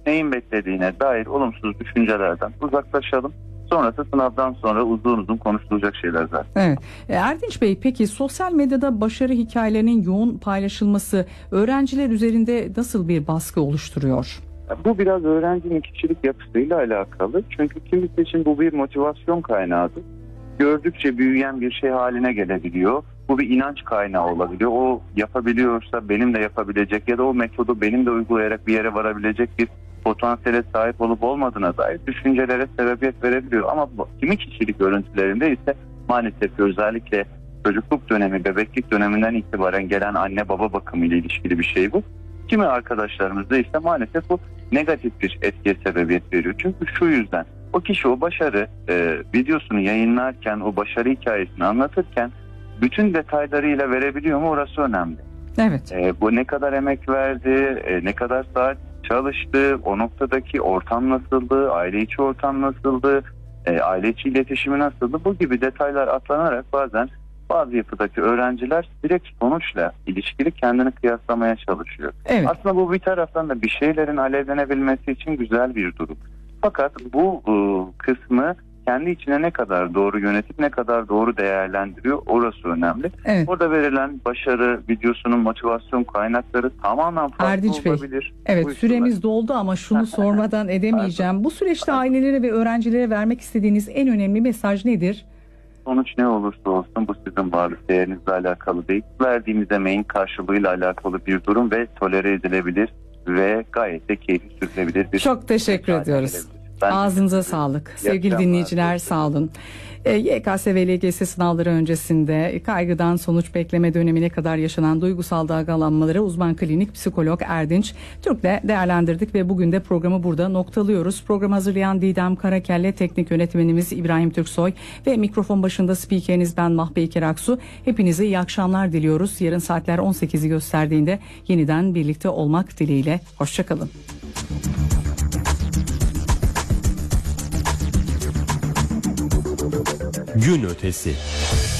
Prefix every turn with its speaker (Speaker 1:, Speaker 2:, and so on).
Speaker 1: neyin beklediğine dair olumsuz düşüncelerden uzaklaşalım. Sonrası sınavdan sonra uzun uzun konuşulacak şeyler zaten.
Speaker 2: Evet. Erdinç Bey, peki sosyal medyada başarı hikayelerinin yoğun paylaşılması öğrenciler üzerinde nasıl bir baskı oluşturuyor?
Speaker 1: Bu biraz öğrencinin kişilik yapısıyla alakalı. Çünkü kimisi için bu bir motivasyon kaynağıdır. Gördükçe büyüyen bir şey haline gelebiliyor. Bu bir inanç kaynağı olabiliyor. O yapabiliyorsa benim de yapabilecek ya da o metodu benim de uygulayarak bir yere varabilecek bir potansiyele sahip olup olmadığına dair düşüncelere sebebiyet verebiliyor. Ama kimi kişilik örüntülerinde ise maalesef özellikle çocukluk dönemi, bebeklik döneminden itibaren gelen anne baba bakımı ile ilişkili bir şey bu. Kimi arkadaşlarımızda ise maalesef bu negatif bir etkiye sebebiyet veriyor. Çünkü şu yüzden o kişi o başarı videosunu yayınlarken, o başarı hikayesini anlatırken bütün detaylarıyla verebiliyor mu, orası önemli.
Speaker 2: Evet.
Speaker 1: Bu ne kadar emek verdi, ne kadar saat çalıştı, o noktadaki ortam nasıldı, aile içi ortam nasıldı, aile içi iletişimi nasıldı, bu gibi detaylar atlanarak bazen bazı yapıdaki öğrenciler direkt sonuçla ilişkili kendini kıyaslamaya çalışıyor.
Speaker 2: Evet.
Speaker 1: Aslında bu bir taraftan da bir şeylerin alevlenebilmesi için güzel bir durum. Fakat bu kısmı kendi içine ne kadar doğru yönetip ne kadar doğru değerlendiriyor, orası önemli.
Speaker 2: Evet.
Speaker 1: Orada verilen başarı videosunun motivasyon kaynakları tamamen farklı
Speaker 2: Erdinç Bey,
Speaker 1: olabilir.
Speaker 2: evet,
Speaker 1: Buyursunlar.
Speaker 2: süremiz doldu ama şunu sormadan edemeyeceğim. Bu süreçte ailelere ve öğrencilere vermek istediğiniz en önemli mesaj nedir?
Speaker 1: Sonuç ne olursa olsun bu sizin varlık değerinizle alakalı değil. Verdiğiniz emeğin karşılığıyla alakalı bir durum ve tolere edilebilir ve gayet de keyifli sürülebilir bir.
Speaker 2: Çok teşekkür ediyoruz. Ağzınıza sağlık. Sevgili dinleyiciler, sağ olun. YKS ve LGS sınavları öncesinde kaygıdan sonuç bekleme dönemine kadar yaşanan duygusal dalgalanmaları uzman klinik psikolog Erdinç Türk'le değerlendirdik ve bugün de programı burada noktalıyoruz. Programı hazırlayan Didem Karakelle, teknik yönetmenimiz İbrahim Türksoy ve mikrofon başında spikeriniz ben Mahpe İker Aksu. Hepinize iyi akşamlar diliyoruz. Yarın saatler 18'i gösterdiğinde yeniden birlikte olmak dileğiyle. Hoşçakalın.
Speaker 3: Gün ötesi.